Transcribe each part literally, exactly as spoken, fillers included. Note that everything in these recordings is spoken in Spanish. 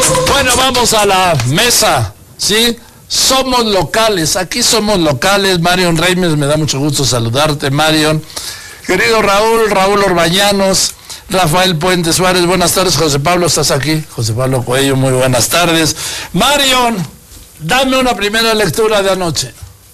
Bueno, vamos a la mesa, ¿sí? Somos locales, aquí somos locales. Marion Reimes, me da mucho gusto saludarte, Marion. Querido Raúl, Raúl Orbañanos, Rafael Puente Suárez, buenas tardes. José Pablo, ¿estás aquí? José Pablo Coello, muy buenas tardes. Marion, dame una primera lectura de anoche.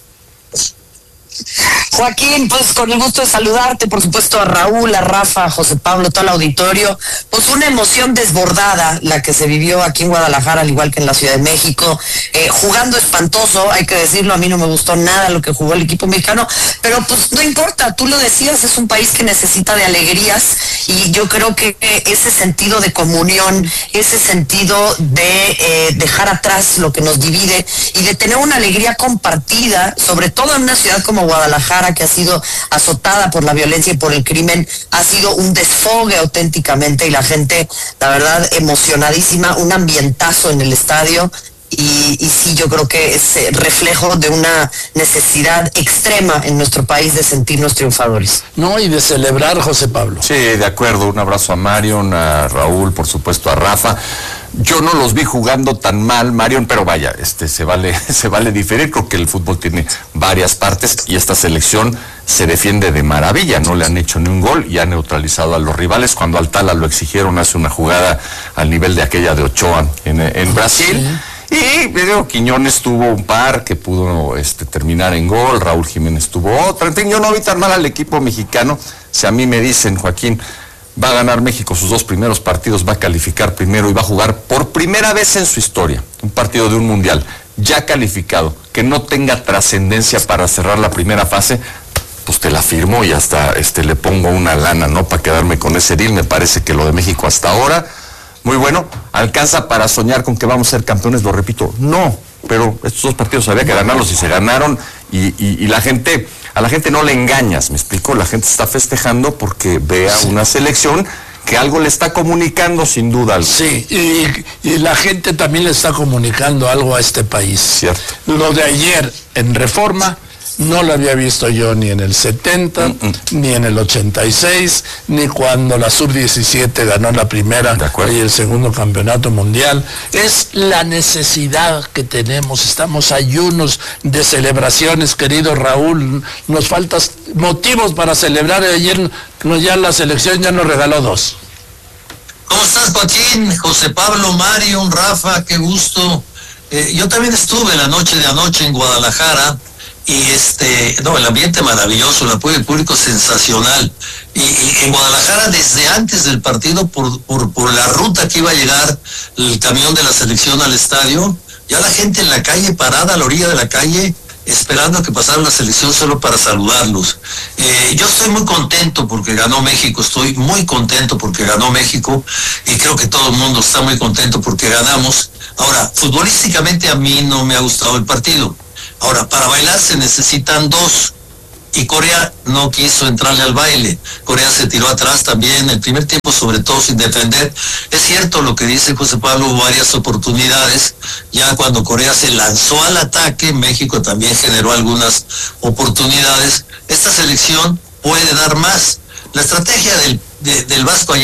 Joaquín, pues con el gusto de saludarte, por supuesto a Raúl, a Rafa, a José Pablo, todo el auditorio. Pues una emoción desbordada la que se vivió aquí en Guadalajara, al igual que en la Ciudad de México, eh, jugando espantoso, hay que decirlo, a mí no me gustó nada lo que jugó el equipo mexicano, pero pues no importa, tú lo decías, es un país que necesita de alegrías, y yo creo que ese sentido de comunión, ese sentido de eh, dejar atrás lo que nos divide y de tener una alegría compartida, sobre todo en una ciudad como Guadalajara, que ha sido azotada por la violencia y por el crimen, ha sido un desfogue auténticamente, y la gente, la verdad, emocionadísima, un ambientazo en el estadio, y, y sí, yo creo que es reflejo de una necesidad extrema en nuestro país de sentirnos triunfadores. No, y de celebrar, José Pablo. Sí, de acuerdo, un abrazo a Marion, a Raúl, por supuesto a Rafa. Yo no los vi jugando tan mal, Marion, pero vaya, este se vale, se vale diferir, creo que el fútbol tiene varias partes y esta selección se defiende de maravilla, no le han hecho ni un gol y ha neutralizado a los rivales. Cuando al Tala lo exigieron, hace una jugada al nivel de aquella de Ochoa en, en Brasil. Sí. Y digo, Quiñones tuvo un par que pudo este, terminar en gol, Raúl Jiménez tuvo otra. En fin, yo no vi tan mal al equipo mexicano. Si a mí me dicen, Joaquín, va a ganar México sus dos primeros partidos, va a calificar primero y va a jugar por primera vez en su historia un partido de un mundial ya calificado, que no tenga trascendencia para cerrar la primera fase, pues te la firmo y hasta este le pongo una lana, ¿no? Para quedarme con ese deal. Me parece que lo de México hasta ahora, muy bueno, alcanza para soñar con que vamos a ser campeones, lo repito, no, pero estos dos partidos había que ganarlos y se ganaron, y, y, y la gente, a la gente no le engañas, me explico, la gente está festejando porque ve a una selección que algo le está comunicando, sin duda. Algo. Sí, y, y la gente también le está comunicando algo a este país. Cierto. Lo de ayer en Reforma no lo había visto yo ni en el setenta, mm, mm. ni en el ochenta y seis, ni cuando la sub diecisiete ganó la primera y el segundo campeonato mundial. Es la necesidad que tenemos, estamos ayunos de celebraciones, querido Raúl, nos faltan motivos para celebrar. Ayer ya la selección ya nos regaló dos. ¿Cómo estás, Joaquín? José Pablo, Marion, Rafa, qué gusto. Eh, yo también estuve la noche de anoche en Guadalajara. Y este, no, el ambiente maravilloso, el apoyo público sensacional. Y, y en Guadalajara, desde antes del partido, por, por, por la ruta que iba a llegar el camión de la selección al estadio, ya la gente en la calle, parada a la orilla de la calle, esperando a que pasara la selección solo para saludarlos. Eh, yo estoy muy contento porque ganó México, estoy muy contento porque ganó México, y creo que todo el mundo está muy contento porque ganamos. Ahora, futbolísticamente a mí no me ha gustado el partido. Ahora, para bailar se necesitan dos, y Corea no quiso entrarle al baile. Corea se tiró atrás también, el primer tiempo sobre todo sin defender. Es cierto lo que dice José Pablo, hubo varias oportunidades. Ya cuando Corea se lanzó al ataque, México también generó algunas oportunidades. Esta selección puede dar más. La estrategia del, de, del Vasco ayer